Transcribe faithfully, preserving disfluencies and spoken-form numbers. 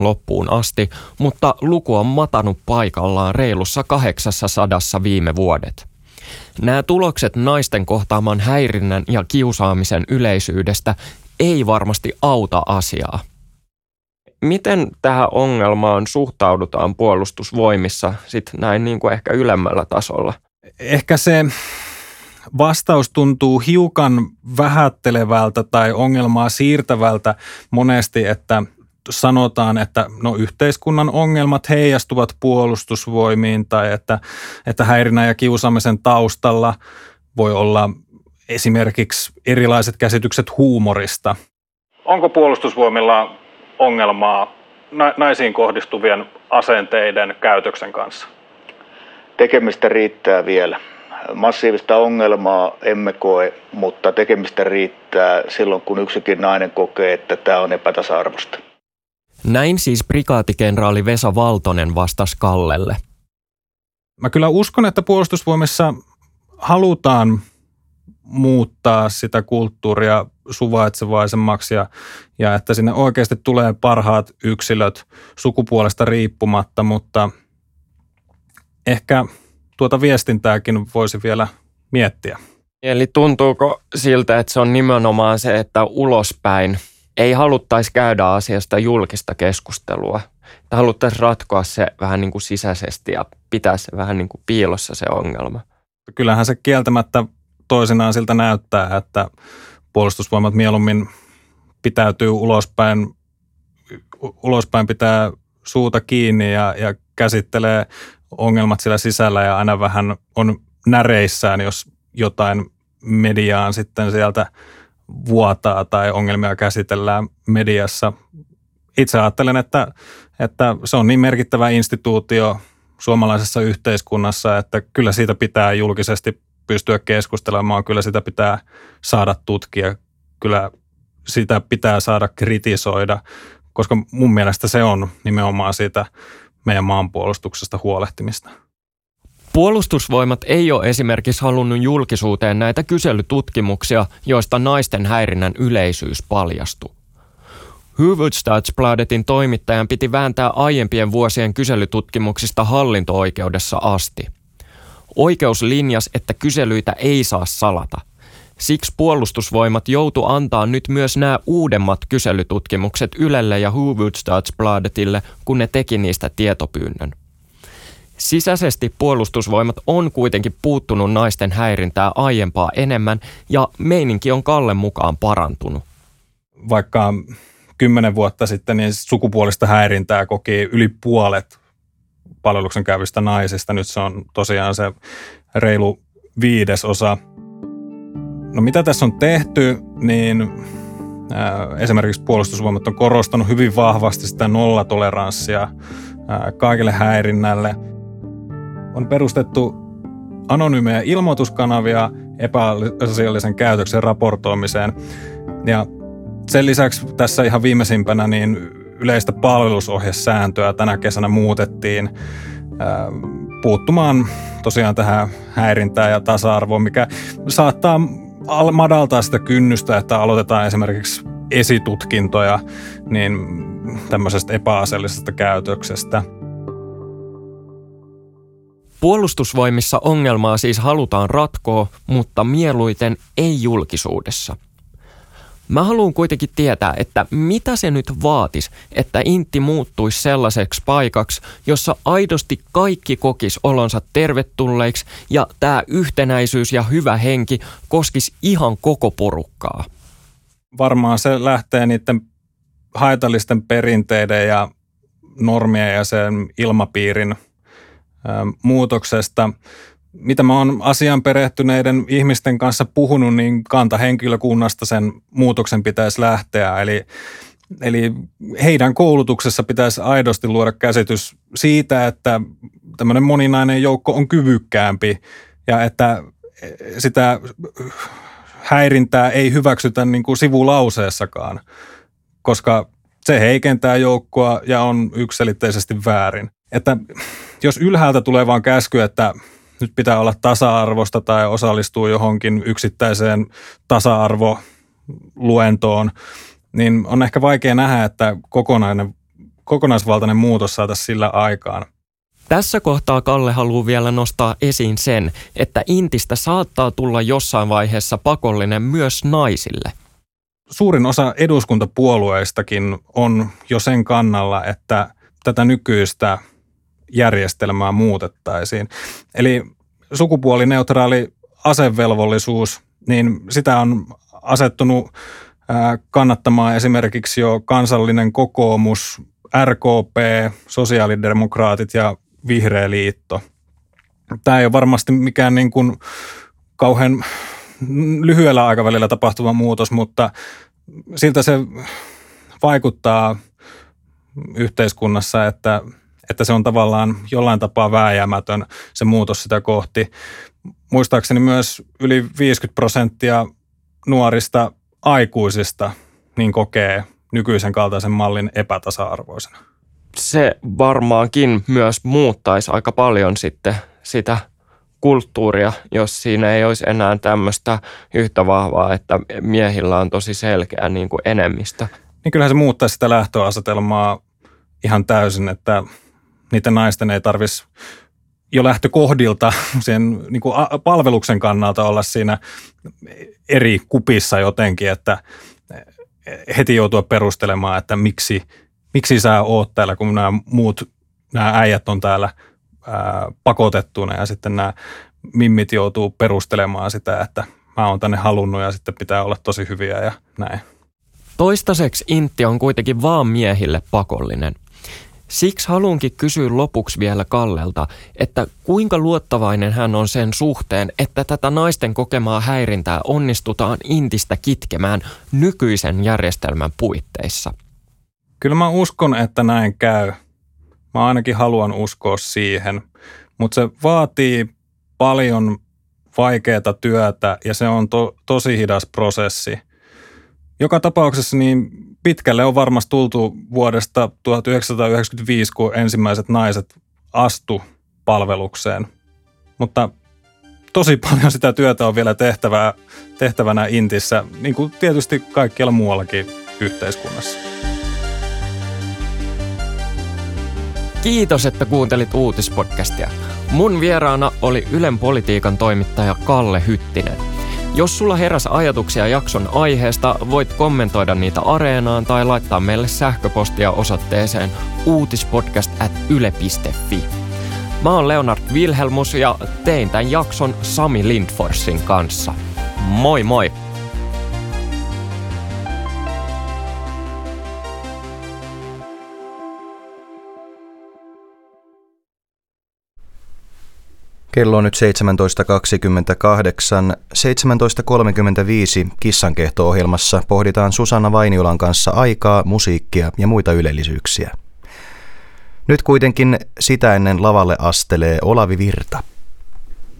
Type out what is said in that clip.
loppuun asti, mutta luku on matanut paikallaan reilussa kahdeksansataa viime vuodet. Nämä tulokset naisten kohtaaman häirinnän ja kiusaamisen yleisyydestä ei varmasti auta asiaa. Miten tähän ongelmaan suhtaudutaan puolustusvoimissa sit näin niin kuin ehkä ylemmällä tasolla? Ehkä se vastaus tuntuu hiukan vähättelevältä tai ongelmaa siirtävältä monesti, että sanotaan, että no, yhteiskunnan ongelmat heijastuvat puolustusvoimiin tai että, että häirinnän ja kiusaamisen taustalla voi olla esimerkiksi erilaiset käsitykset huumorista. Onko puolustusvoimilla ongelmaa naisiin kohdistuvien asenteiden käytöksen kanssa? Tekemistä riittää vielä. Massiivista ongelmaa emme koe, mutta tekemistä riittää silloin, kun yksikin nainen kokee, että tämä on epätasa-arvoista. Näin siis prikaatikenraali Vesa Valtonen vastasi Kallelle. Mä kyllä uskon, että puolustusvoimissa halutaan muuttaa sitä kulttuuria suvaitsevaisemmaksi ja, ja että sinne oikeasti tulee parhaat yksilöt sukupuolesta riippumatta, mutta ehkä tuota viestintääkin voisi vielä miettiä. Eli tuntuuko siltä, että se on nimenomaan se, että ulospäin ei haluttaisi käydä asiasta julkista keskustelua, että haluttaisiin ratkoa se vähän niin kuin sisäisesti ja pitää se vähän niin kuin piilossa se ongelma? Kyllähän se kieltämättä toisinaan siltä näyttää, että puolustusvoimat mieluummin pitäytyy ulospäin, ulospäin pitää suuta kiinni ja, ja käsittelee ongelmat siellä sisällä ja aina vähän on näreissään, jos jotain mediaan sitten sieltä vuotaa tai ongelmia käsitellään mediassa. Itse ajattelen, että, että se on niin merkittävä instituutio suomalaisessa yhteiskunnassa, että kyllä siitä pitää julkisesti pystyä keskustelemaan, kyllä sitä pitää saada tutkia, kyllä sitä pitää saada kritisoida, koska mun mielestä se on nimenomaan siitä meidän maanpuolustuksesta huolehtimista. Puolustusvoimat ei ole esimerkiksi halunnut julkisuuteen näitä kyselytutkimuksia, joista naisten häirinnän yleisyys paljastui. Hufvudstadsbladetin toimittajan piti vääntää aiempien vuosien kyselytutkimuksista hallinto-oikeudessa asti. Oikeus linjasi, että kyselyitä ei saa salata. Siksi puolustusvoimat joutu antaa nyt myös nämä uudemmat kyselytutkimukset Ylelle ja Hufvudstadsbladetille, kun ne teki niistä tietopyynnön. Sisäisesti puolustusvoimat on kuitenkin puuttunut naisten häirintää aiempaa enemmän ja meininki on Kallen mukaan parantunut. Vaikka kymmenen vuotta sitten niin sukupuolista häirintää koki yli puolet palveluksen käyvistä naisista. Nyt se on tosiaan se reilu viidesosa. No mitä tässä on tehty, niin ää, esimerkiksi puolustusvoimat on korostanut hyvin vahvasti sitä nollatoleranssia ää, kaikille häirinnälle. On perustettu anonyymejä ilmoituskanavia epäasiallisen käytöksen raportoimiseen. Ja sen lisäksi tässä ihan viimeisimpänä niin yleistä palvelusohjesääntöä tänä kesänä muutettiin ää, puuttumaan tosiaan tähän häirintään ja tasa-arvoon, mikä saattaa madaltaa sitä kynnystä, että aloitetaan esimerkiksi esitutkintoja niin tämmöisestä epäasiallisesta käytöksestä. Puolustusvoimissa ongelmaa siis halutaan ratkoa, mutta mieluiten ei julkisuudessa. Mä haluan kuitenkin tietää, että mitä se nyt vaatisi, että Intti muuttuisi sellaiseksi paikaksi, jossa aidosti kaikki kokis olonsa tervetulleiksi ja tämä yhtenäisyys ja hyvä henki koskisi ihan koko porukkaa. Varmaan se lähtee niiden haitallisten perinteiden ja normien ja sen ilmapiirin ä, muutoksesta. Mitä mä oon asian perehtyneiden ihmisten kanssa puhunut, niin kantahenkilökunnasta sen muutoksen pitäisi lähteä. Eli, eli heidän koulutuksessa pitäisi aidosti luoda käsitys siitä, että tämmöinen moninainen joukko on kyvykkäämpi ja että sitä häirintää ei hyväksytä niin kuin sivulauseessakaan, koska se heikentää joukkoa ja on yksiselitteisesti väärin. Että jos ylhäältä tulee vaan käsky, että nyt pitää olla tasa-arvosta tai osallistuu johonkin yksittäiseen tasa-arvoluentoon, niin on ehkä vaikea nähdä, että kokonainen kokonaisvaltainen muutos saataisiin sillä aikaan. Tässä kohtaa Kalle haluaa vielä nostaa esiin sen, että intistä saattaa tulla jossain vaiheessa pakollinen myös naisille. Suurin osa eduskuntapuolueistakin on jo sen kannalla, että tätä nykyistä järjestelmää muutettaisiin. Eli sukupuolineutraali asevelvollisuus, niin sitä on asettunut kannattamaan esimerkiksi jo Kansallinen Kokoomus, R K P, sosiaalidemokraatit ja Vihreä liitto. Tämä ei ole varmasti mikään niin kuin kauhean lyhyellä aikavälillä tapahtuva muutos, mutta siltä se vaikuttaa yhteiskunnassa, että, että se on tavallaan jollain tapaa vääjäämätön se muutos sitä kohti. Muistaakseni myös yli viisikymmentä prosenttia nuorista aikuisista niin kokee nykyisen kaltaisen mallin epätasa-arvoisena. Se varmaankin myös muuttaisi aika paljon sitten sitä kulttuuria, jos siinä ei olisi enää tämmöistä yhtä vahvaa, että miehillä on tosi selkeä niin kuin enemmistö. Niin kyllähän se muuttaisi sitä lähtöasetelmaa ihan täysin, että niiden naisten ei tarvitsisi jo lähtökohdilta sen niin kuin palveluksen kannalta olla siinä eri kupissa jotenkin, että heti joutua perustelemaan, että miksi, miksi sä oot täällä, kun nämä muut, nämä äijät on täällä ää, pakotettuna ja sitten nämä mimmit joutuu perustelemaan sitä, että mä oon tänne halunnut ja sitten pitää olla tosi hyviä ja näin. Toistaiseksi intti on kuitenkin vaan miehille pakollinen. Siksi haluankin kysyä lopuksi vielä Kallelta, että kuinka luottavainen hän on sen suhteen, että tätä naisten kokemaa häirintää onnistutaan intistä kitkemään nykyisen järjestelmän puitteissa. Kyllä mä uskon, että näin käy. Mä ainakin haluan uskoa siihen, mutta se vaatii paljon vaikeaa työtä ja se on to, tosi hidas prosessi. Joka tapauksessa niin pitkälle on varmasti tultu vuodesta tuhatyhdeksänsataayhdeksänkymmentäviisi, kun ensimmäiset naiset astu palvelukseen. Mutta tosi paljon sitä työtä on vielä tehtävää, tehtävänä intissä, niin kuin tietysti kaikkialla muuallakin yhteiskunnassa. Kiitos, että kuuntelit uutispodcastia. Mun vieraana oli Ylen politiikan toimittaja Kalle Hyttinen. Jos sulla heräsi ajatuksia jakson aiheesta, voit kommentoida niitä Areenaan tai laittaa meille sähköpostia osoitteeseen uutispodcast at yle piste fi. Mä oon Leonard Wilhelmus ja tein tämän jakson Sami Lindforsin kanssa. Moi moi! Kello on nyt seitsemäntoista kaksikymmentäkahdeksan. seitsemäntoista kolmekymmentäviisi Kissankehto-ohjelmassa pohditaan Susanna Vainiolan kanssa aikaa, musiikkia ja muita ylellisyyksiä. Nyt kuitenkin sitä ennen lavalle astelee Olavi Virta.